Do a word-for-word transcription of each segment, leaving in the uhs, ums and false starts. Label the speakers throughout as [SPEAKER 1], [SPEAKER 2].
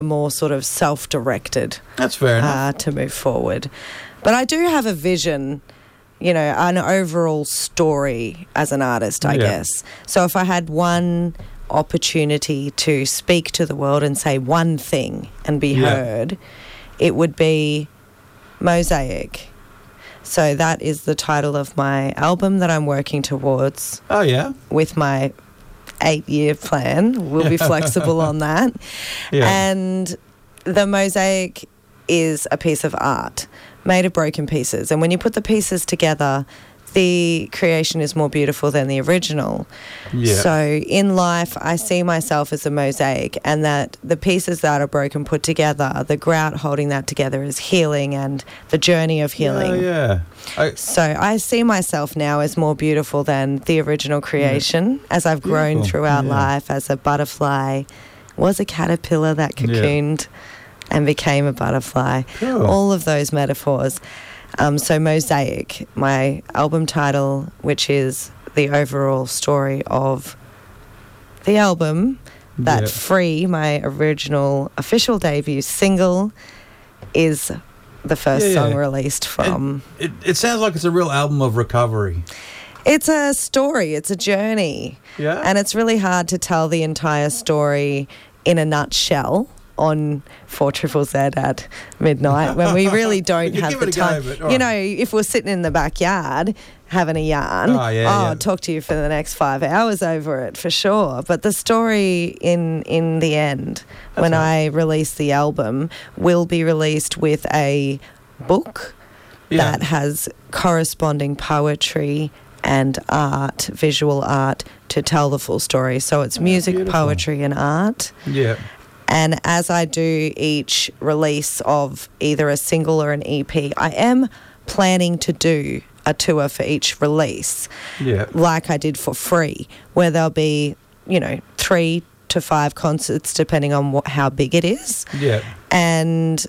[SPEAKER 1] more sort of self-directed.
[SPEAKER 2] That's fair enough.
[SPEAKER 1] Uh, to move forward. But I do have a vision, you know, an overall story as an artist, I
[SPEAKER 2] Yeah.
[SPEAKER 1] guess. So if I had one opportunity to speak to the world and say one thing and be
[SPEAKER 2] Yeah.
[SPEAKER 1] heard, it would be Mosaic. So that is the title of my album that I'm working towards
[SPEAKER 2] Oh, yeah?
[SPEAKER 1] with my eight-year plan. We'll be flexible on that.
[SPEAKER 2] Yeah.
[SPEAKER 1] And the mosaic is a piece of art made of broken pieces. And when you put the pieces together, the creation is more beautiful than the original.
[SPEAKER 2] Yeah.
[SPEAKER 1] So in life, I see myself as a mosaic, and that the pieces that are broken put together, the grout holding that together is healing and the journey of healing.
[SPEAKER 2] Oh, yeah. I,
[SPEAKER 1] So I see myself now as more beautiful than the original creation, as I've grown
[SPEAKER 2] Beautiful.
[SPEAKER 1] throughout
[SPEAKER 2] Yeah.
[SPEAKER 1] life as a butterfly, was a caterpillar that cocooned and became a butterfly.
[SPEAKER 2] Cool.
[SPEAKER 1] All of those metaphors. Um, so Mosaic, my album title, which is the overall story of the album, that
[SPEAKER 2] Yeah.
[SPEAKER 1] Free, my original official debut single, is the first
[SPEAKER 2] Yeah, yeah.
[SPEAKER 1] song released from.
[SPEAKER 2] it, it sounds like it's a real album of recovery.
[SPEAKER 1] It's a story, it's a journey.
[SPEAKER 2] Yeah?
[SPEAKER 1] And it's really hard to tell the entire story in a nutshell on four triple Z at midnight when we really don't
[SPEAKER 2] We could
[SPEAKER 1] have
[SPEAKER 2] give
[SPEAKER 1] the
[SPEAKER 2] it a go,
[SPEAKER 1] time.
[SPEAKER 2] but all
[SPEAKER 1] you
[SPEAKER 2] right.
[SPEAKER 1] know, if we're sitting in the backyard having a yarn,
[SPEAKER 2] Oh, yeah,
[SPEAKER 1] oh,
[SPEAKER 2] yeah.
[SPEAKER 1] I'll talk to you for the next five hours over it for sure. But the story in in the end, when
[SPEAKER 2] right.
[SPEAKER 1] I release the album, will be released with a book
[SPEAKER 2] Yeah.
[SPEAKER 1] that has corresponding poetry and art, visual art, to tell the full story. So it's music,
[SPEAKER 2] beautiful.
[SPEAKER 1] poetry and art.
[SPEAKER 2] Yeah.
[SPEAKER 1] And as I do each release of either a single or an E P, I am planning to do a tour for each release,
[SPEAKER 2] Yeah.
[SPEAKER 1] like I did for Free, where there'll be, you know, three to five concerts, depending on what, how big it is.
[SPEAKER 2] Yeah.
[SPEAKER 1] And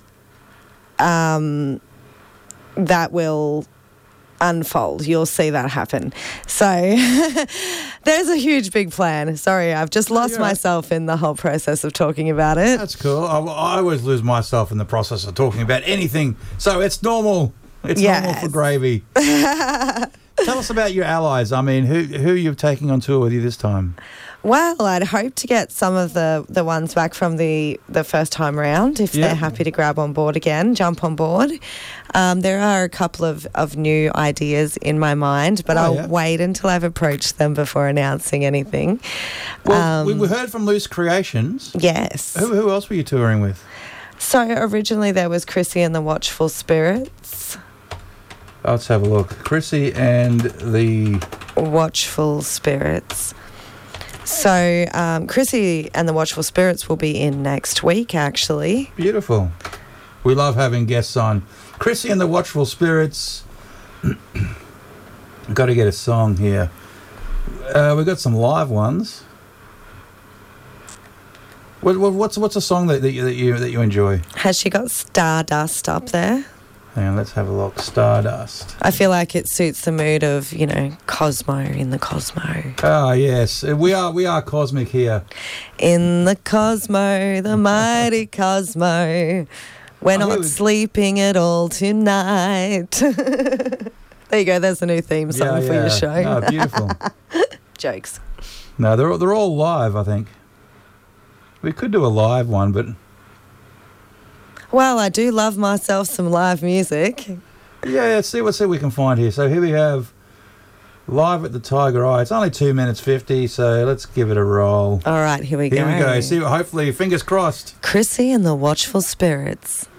[SPEAKER 1] um, that will unfold. You'll see that happen. So there's a huge big plan. Sorry, I've just lost
[SPEAKER 2] Yeah.
[SPEAKER 1] myself in the whole process of talking about it.
[SPEAKER 2] That's cool. I, I always lose myself in the process of talking about anything. So it's normal. It's normal
[SPEAKER 1] Yes.
[SPEAKER 2] for gravy. Tell us about your allies. I mean, who who you're taking on tour with you this time?
[SPEAKER 1] Well, I'd hope to get some of the, the ones back from the, the first time round if
[SPEAKER 2] Yeah.
[SPEAKER 1] they're happy to grab on board again, jump on board. Um, there are a couple of, of new ideas in my mind, but
[SPEAKER 2] Oh,
[SPEAKER 1] I'll
[SPEAKER 2] yeah.
[SPEAKER 1] wait until I've approached them before announcing anything.
[SPEAKER 2] Well,
[SPEAKER 1] Um,
[SPEAKER 2] we, we heard from Loose Creations.
[SPEAKER 1] Yes.
[SPEAKER 2] Who, who else were you touring with?
[SPEAKER 1] So originally there was Chrissy and the Watchful Spirits.
[SPEAKER 2] Let's have a look. Chrissy and the...
[SPEAKER 1] Watchful Spirits. So um, Chrissy and the Watchful Spirits will be in next week, actually.
[SPEAKER 2] Beautiful. We love having guests on. Chrissy and the Watchful Spirits. Got to get a song here. Uh, we've got some live ones. What, what, what's what's a song that, that you that you that you enjoy?
[SPEAKER 1] Has she got Stardust up there?
[SPEAKER 2] Hang on, let's have a look. Stardust.
[SPEAKER 1] I feel like it suits the mood of, you know, Cosmo in the Cosmo.
[SPEAKER 2] Ah, yes, we are we are cosmic here.
[SPEAKER 1] In the Cosmo, the mighty Cosmo. We're
[SPEAKER 2] Oh,
[SPEAKER 1] not
[SPEAKER 2] really?
[SPEAKER 1] sleeping at all tonight. There you go, there's a new theme song
[SPEAKER 2] yeah,
[SPEAKER 1] for
[SPEAKER 2] yeah.
[SPEAKER 1] your show.
[SPEAKER 2] No, beautiful.
[SPEAKER 1] Jokes.
[SPEAKER 2] No, they're all- they're all live. I think we could do a live one, but
[SPEAKER 1] Well, I do love myself some live music.
[SPEAKER 2] yeah, let's see let's see what we can find here. So here we have live at the Tiger Eye. It's only two minutes fifty, so let's give it a roll.
[SPEAKER 1] All right, here we
[SPEAKER 2] Here
[SPEAKER 1] go.
[SPEAKER 2] we go. See, hopefully, fingers crossed.
[SPEAKER 1] Chrissy and the Watchful Spirits.